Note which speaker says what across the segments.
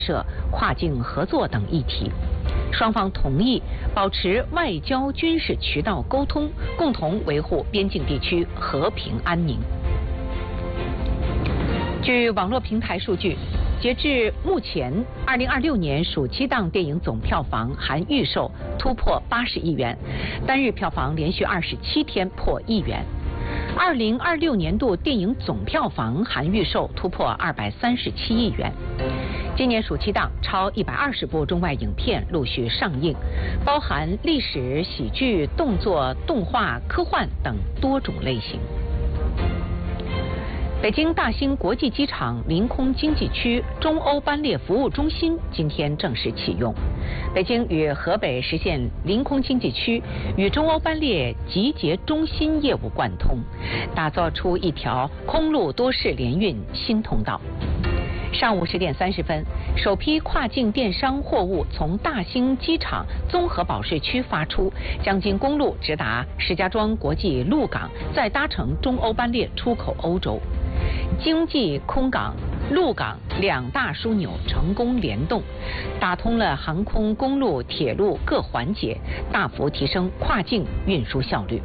Speaker 1: 涉跨境合作等议题。双方同意保持外交军事渠道沟通，共同维护边境地区和平安宁。据网络平台数据，截至目前，2026年暑期档电影总票房含预售突破80亿元，单日票房连续27天破1亿元。2026年度电影总票房含预售突破237亿元。今年暑期档超120部中外影片陆续上映，包含历史、喜剧、动作、动画、科幻等多种类型。北京大兴国际机场临空经济区中欧班列服务中心今天正式启用。北京与河北实现临空经济区与中欧班列集结中心业务贯通，打造出一条空陆多式联运新通道。上午10点30分，首批跨境电商货物从大兴机场综合保税区发出，将经公路直达石家庄国际陆港，再搭乘中欧班列出口欧洲。经济空港、陆港两大枢纽成功联动，打通了航空、公路、铁路各环节，大幅提升跨境运输效率。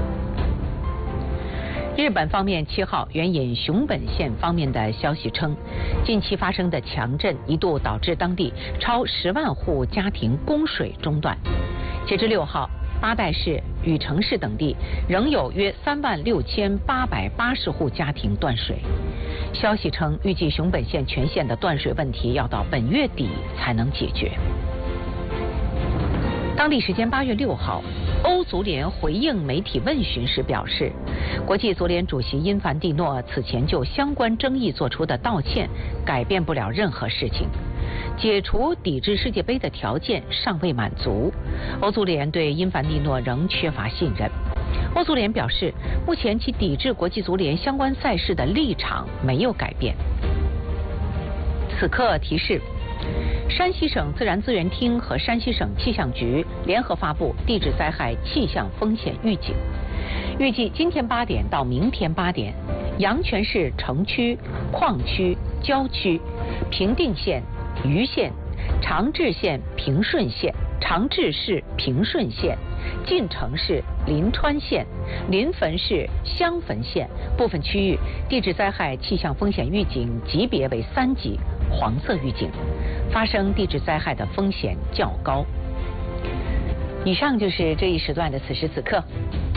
Speaker 1: 日本方面7号援引熊本县方面的消息称，近期发生的强震一度导致当地超10万户家庭供水中断。截至6号，八代市、禹城市等地仍有约36880户家庭断水。消息称，预计熊本县全县的断水问题要到本月底才能解决。当地时间8月6号，欧足联回应媒体问询时表示，国际足联主席因凡蒂诺此前就相关争议做出的道歉改变不了任何事情，解除抵制世界杯的条件尚未满足，欧足联对因凡蒂诺仍缺乏信任。欧足联表示，目前其抵制国际足联相关赛事的立场没有改变。此刻提示，山西省自然资源厅和山西省气象局联合发布地质灾害气象风险预警，预计今天8点到明天8点，阳泉市城区、矿区、郊区、平定县、盂县、长治县、平顺县、长治市平顺县、晋城市临川县、临汾市襄汾县部分区域地质灾害气象风险预警级别为3级，黄色预警，发生地质灾害的风险较高。以上就是这一时段的此时此刻。